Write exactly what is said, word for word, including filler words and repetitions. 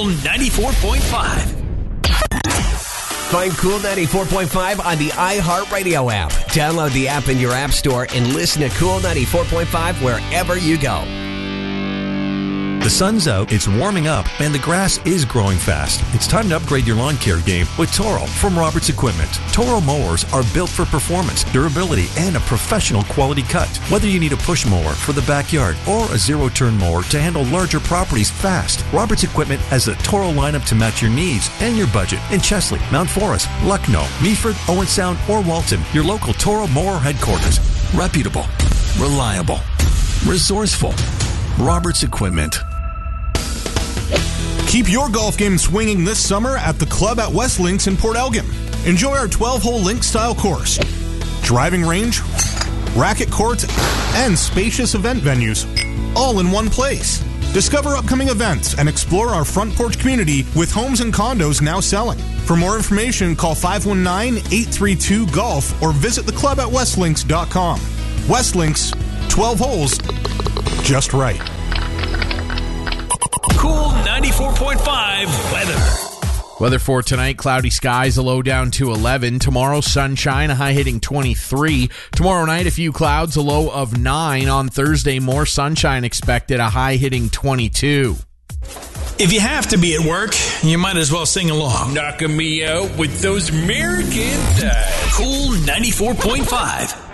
Cool ninety-four point five. Find Cool ninety-four point five on the iHeartRadio app. Download the app in your app store and listen to Cool ninety-four point five wherever you go. The sun's out, it's warming up, and the grass is growing fast. It's time to upgrade your lawn care game with Toro from Roberts Equipment. Toro mowers are built for performance, durability, and a professional quality cut. Whether you need a push mower for the backyard or a zero-turn mower to handle larger properties fast, Roberts Equipment has the Toro lineup to match your needs and your budget in Chesley, Mount Forest, Lucknow, Meaford, Owen Sound, or Walton. Your local Toro mower headquarters. Reputable, reliable, resourceful. Roberts Equipment. Keep your golf game swinging this summer at the Club at West Links in Port Elgin. Enjoy our twelve-hole link-style course, driving range, racket courts, and spacious event venues, all in one place. Discover upcoming events and explore our front porch community with homes and condos now selling. For more information, call five one nine, eight three two, golf or visit the club at westlinks dot com. West Links, twelve holes, just right. Cool ninety-four point five weather. Weather for tonight, cloudy skies, a low down to eleven. Tomorrow, sunshine, a high hitting twenty-three. Tomorrow night, a few clouds, a low of nine. On Thursday, more sunshine expected, a high hitting twenty-two. If you have to be at work, you might as well sing along. Knocking me out with those American thighs. Cool ninety-four point five.